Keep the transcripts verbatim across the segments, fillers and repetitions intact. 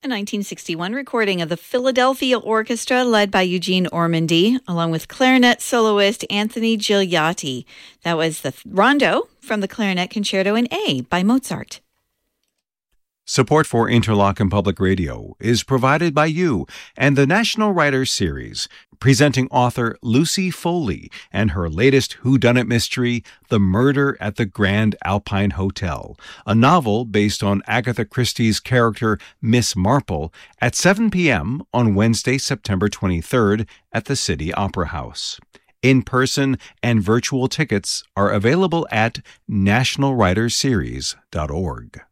A nineteen sixty-one recording of the Philadelphia Orchestra led by Eugene Ormandy, along with clarinet soloist Anthony Gigliotti. That was the Rondo from the Clarinet Concerto in A by Mozart. Support for Interlochen Public Radio is provided by you and the National Writers Series, presenting author Lucy Foley and her latest whodunit mystery, The Murder at the Grand Alpine Hotel, a novel based on Agatha Christie's character Miss Marple, at seven p.m. on Wednesday, September twenty-third at the City Opera House. In-person and virtual tickets are available at national writers series dot org.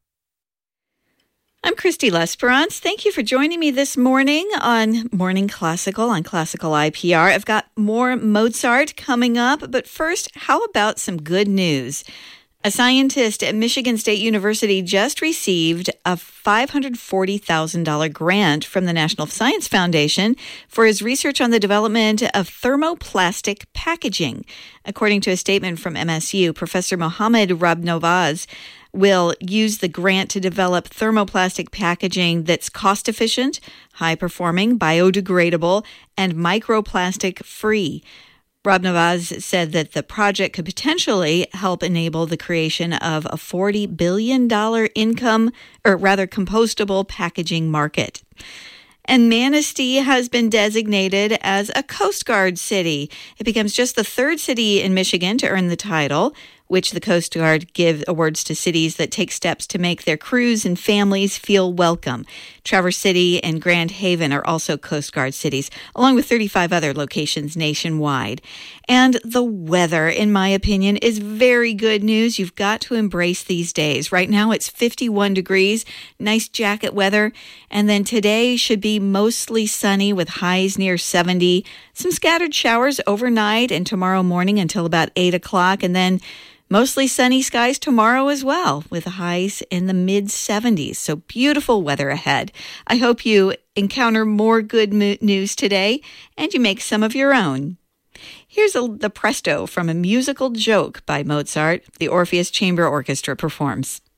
I'm Christy Lesperance. Thank you for joining me this morning on Morning Classical on Classical I P R. I've got more Mozart coming up, but first, how about some good news? A scientist at Michigan State University just received a five hundred forty thousand dollars grant from the National Science Foundation for his research on the development of thermoplastic packaging. According to a statement from M S U, Professor Mohammad Rabnovaz will use the grant to develop thermoplastic packaging that's cost-efficient, high-performing, biodegradable, and microplastic-free. Rabnovaz said that the project could potentially help enable the creation of a forty billion dollars income, or rather compostable packaging market. And Manistee has been designated as a Coast Guard city. It becomes just the third city in Michigan to earn the title, which the Coast Guard give awards to cities that take steps to make their crews and families feel welcome. Traverse City and Grand Haven are also Coast Guard cities, along with thirty-five other locations nationwide. And the weather, in my opinion, is very good news. You've got to embrace these days. Right now it's fifty-one degrees, nice jacket weather, and then today should be mostly sunny with highs near seventy. Some scattered showers overnight and tomorrow morning until about eight o'clock, and then mostly sunny skies tomorrow as well, with highs in the mid seventies. So beautiful weather ahead. I hope you encounter more good mo- news today and you make some of your own. Here's a, the presto from a musical joke by Mozart. The Orpheus Chamber Orchestra performs.